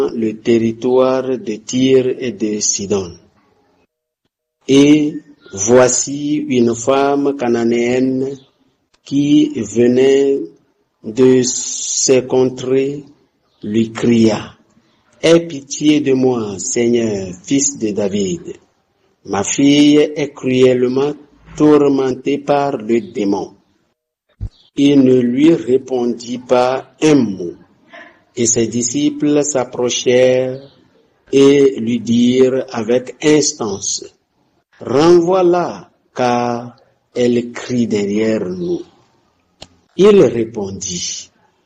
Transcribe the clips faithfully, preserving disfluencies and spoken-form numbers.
le territoire de Tyr et de Sidon. Et voici une femme cananéenne qui venait de ces contrées lui cria: Aie pitié de moi, Seigneur, fils de David. Ma fille est cruellement tourmentée par le démon. Il ne lui répondit pas un mot. Et ses disciples s'approchèrent et lui dirent avec instance: Renvoie-la, car elle crie derrière nous. Il répondit: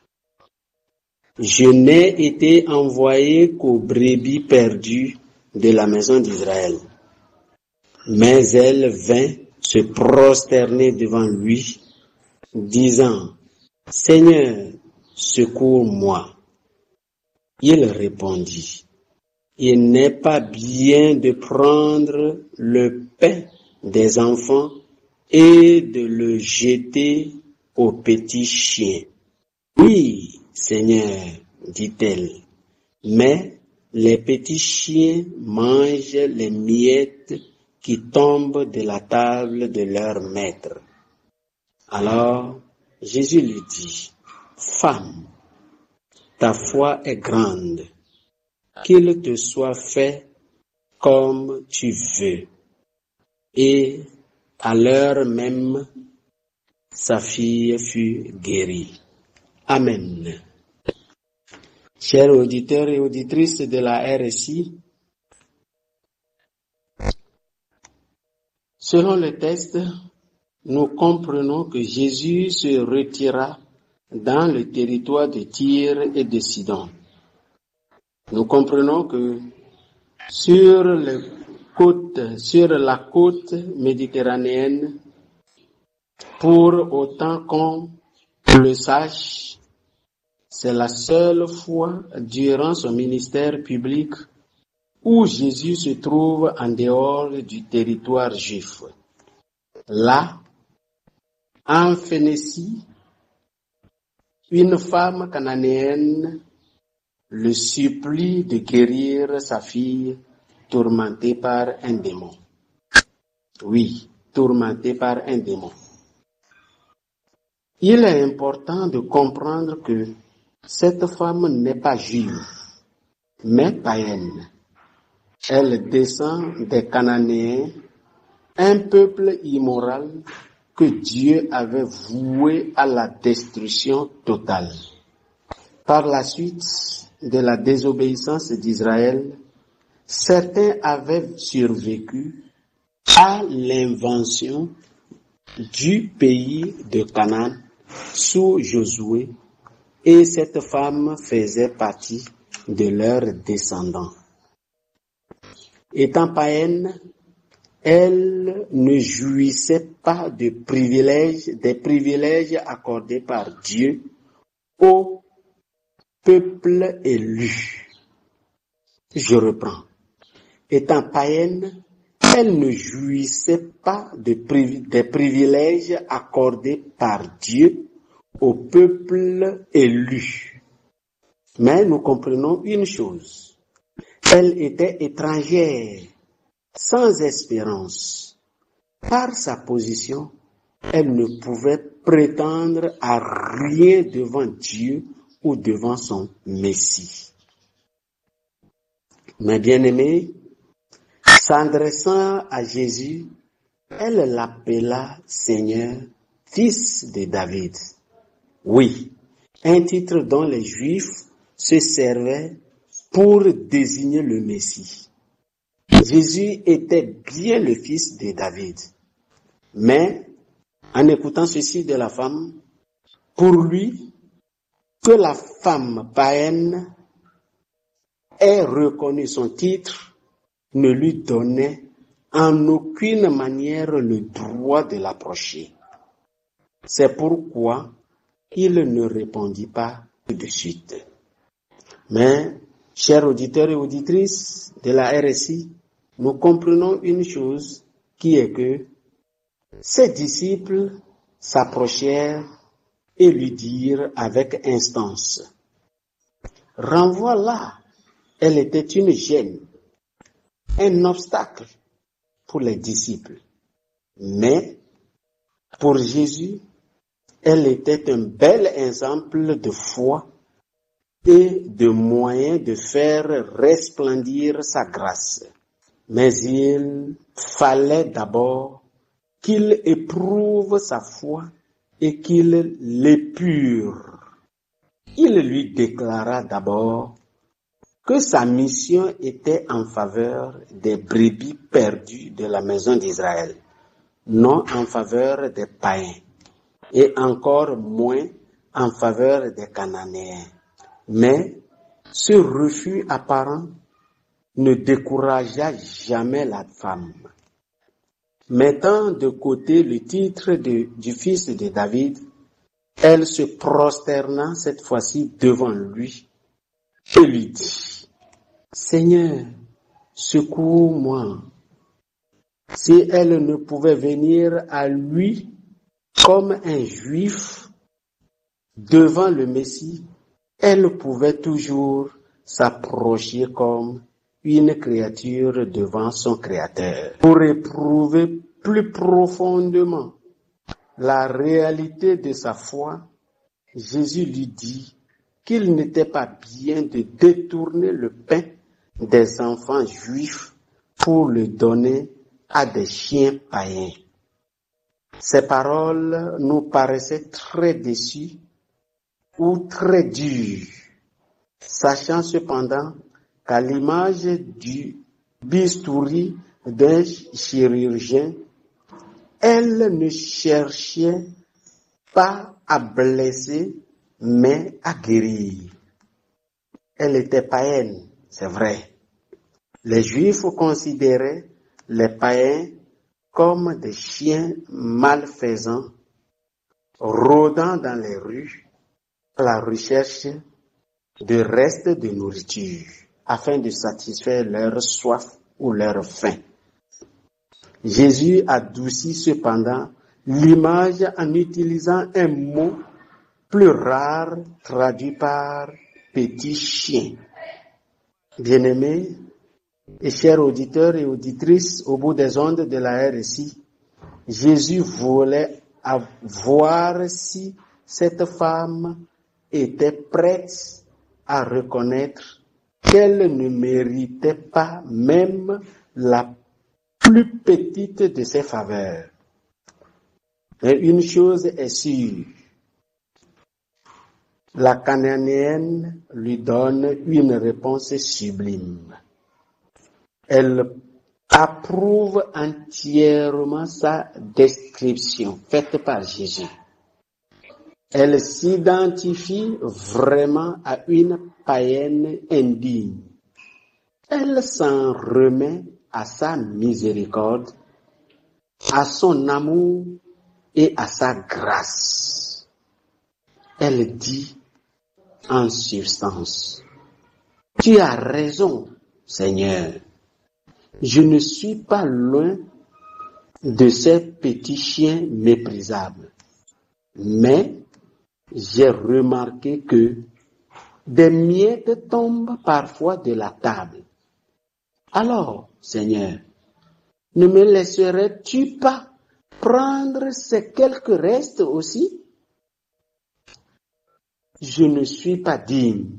Je n'ai été envoyé qu'aux brebis perdues de la maison d'Israël. Mais elle vint se prosterner devant lui, disant: Seigneur, secours-moi. Il répondit: Il n'est pas bien de prendre le pain des enfants et de le jeter aux petits chiens. Oui, Seigneur, dit-elle, mais les petits chiens mangent les miettes qui tombent de la table de leur maître. Alors Jésus lui dit: Femme, ta foi est grande, qu'il te soit fait comme tu veux. Et à l'heure même, sa fille fut guérie. Amen. Chers auditeurs et auditrices de la R S I, selon le texte, nous comprenons que Jésus se retira dans le territoire de Tyr et de Sidon. Nous comprenons que sur, les côtes, sur la côte méditerranéenne, pour autant qu'on le sache, c'est la seule fois durant son ministère public où Jésus se trouve en dehors du territoire juif. Là, en Phénicie, une femme cananéenne le supplie de guérir sa fille tourmentée par un démon. Oui, tourmentée par un démon. Il est important de comprendre que cette femme n'est pas juive, mais païenne. Elle descend des Cananéens, un peuple immoral que Dieu avait voué à la destruction totale. Par la suite de la désobéissance d'Israël, certains avaient survécu à l'invention du pays de Canaan sous Josué, et cette femme faisait partie de leurs descendants. Étant païenne, elle ne jouissait pas de privilèges, des privilèges accordés par Dieu au peuple élu. Je reprends. Étant païenne, elle ne jouissait pas de priv- des privilèges accordés par Dieu au peuple élu. Mais nous comprenons une chose. Elle était étrangère, sans espérance. Par sa position, elle ne pouvait prétendre à rien devant Dieu ou devant son Messie. Mes bien-aimés, s'adressant à Jésus, elle l'appela Seigneur, fils de David. Oui, un titre dont les Juifs se servaient pour désigner le Messie. Jésus était bien le fils de David. Mais, en écoutant ceci de la femme, pour lui, que la femme païenne ait reconnu son titre ne lui donnait en aucune manière le droit de l'approcher. C'est pourquoi il ne répondit pas tout de suite. Mais, chers auditeurs et auditrices de la R S I, nous comprenons une chose qui est que ses disciples s'approchèrent et lui dirent avec instance: Renvoie-la, Elle était une gêne, un obstacle pour les disciples. Mais pour Jésus, elle était un bel exemple de foi et de moyen de faire resplendir sa grâce. Mais il fallait d'abord qu'il éprouve sa foi et qu'il l'épure. Il lui déclara d'abord que sa mission était en faveur des brebis perdues de la maison d'Israël, non en faveur des païens, et encore moins en faveur des Cananéens. Mais ce refus apparent ne découragea jamais la femme. Mettant de côté le titre de, du fils de David, elle se prosterna cette fois-ci devant lui et lui dit, « Seigneur, secours-moi. » Si elle ne pouvait venir à lui comme un juif devant le Messie, elle pouvait toujours s'approcher comme une créature devant son Créateur. Pour éprouver plus profondément la réalité de sa foi, Jésus lui dit qu'il n'était pas bien de détourner le pain des enfants juifs pour le donner à des chiens païens. Ces paroles nous paraissaient très déçues ou très dures, sachant cependant qu'à l'image du bistouri d'un chirurgien, elle ne cherchait pas à blesser, mais à guérir. Elle était païenne, c'est vrai. Les Juifs considéraient les païens comme des chiens malfaisants, rôdant dans les rues à la recherche de restes de nourriture, afin de satisfaire leur soif ou leur faim. Jésus adoucit cependant l'image en utilisant un mot plus rare traduit par petit chien. Bien-aimés et chers auditeurs et auditrices au bout des ondes de la R S I, Jésus voulait voir si cette femme était prête à reconnaître qu'elle ne méritait pas même la plus petite de ses faveurs. Mais une chose est sûre, la Cananéenne lui donne une réponse sublime. Elle approuve entièrement sa description faite par Jésus. Elle s'identifie vraiment à une païenne indigne. Elle s'en remet à sa miséricorde, à son amour et à sa grâce. Elle dit en substance, « Tu as raison, Seigneur. Je ne suis pas loin de ces petits chiens méprisables, mais j'ai remarqué que des miettes tombent parfois de la table. Alors, Seigneur, ne me laisserais-tu pas prendre ces quelques restes aussi? Je ne suis pas digne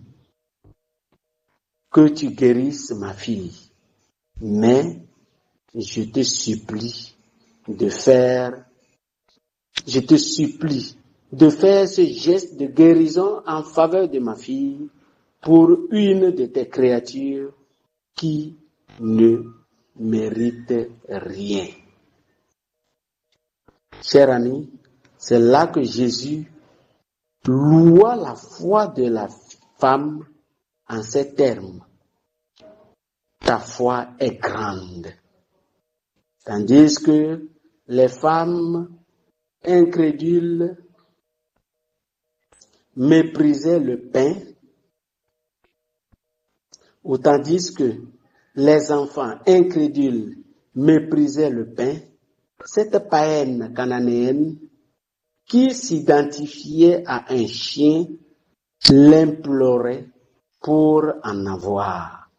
que tu guérisses ma fille, mais je te supplie de faire, je te supplie de faire ce geste de guérison en faveur de ma fille pour une de tes créatures qui ne mérite rien. » Chers amis, c'est là que Jésus loua la foi de la femme en ces termes. Ta foi est grande. Tandis que les femmes incrédules méprisaient le pain, ou tandis que les enfants incrédules méprisaient le pain, cette païenne cananéenne qui s'identifiait à un chien l'implorait pour en avoir.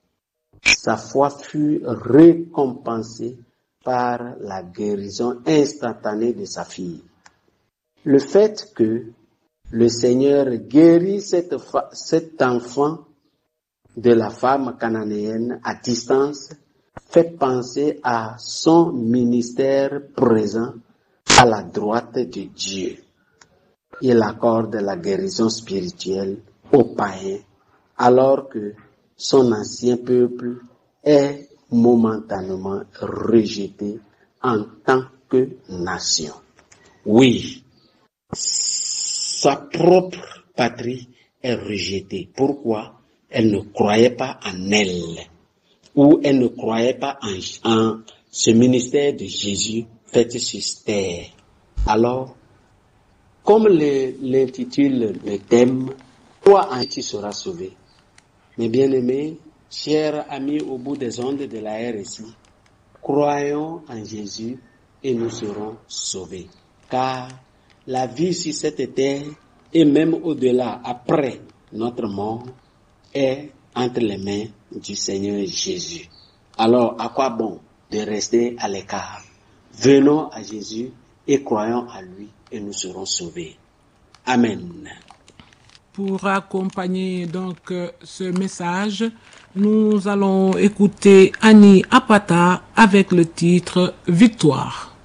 Sa foi fut récompensée par la guérison instantanée de sa fille. Le fait que le Seigneur guérit cette fa- cet enfant de la femme cananéenne à distance fait penser à son ministère présent à la droite de Dieu. Il accorde la guérison spirituelle aux païens alors que son ancien peuple est momentanément rejeté en tant que nation. Oui, sa propre patrie est rejetée. Pourquoi? Elle ne croyait pas en elle, ou elle ne croyait pas en, en ce ministère de Jésus fait sur terre. Alors, comme le- l'intitule le thème, toi en tu seras sauvé. Mes bien-aimés, chers amis au bout des ondes de la R S I, croyons en Jésus et nous serons sauvés. Car la vie sur cette terre et même au-delà, après notre mort, est entre les mains du Seigneur Jésus. Alors, à quoi bon de rester à l'écart? Venons à Jésus et croyons à lui et nous serons sauvés. Amen. Pour accompagner donc euh, ce message, nous allons écouter Annie Apata avec le titre Victoire.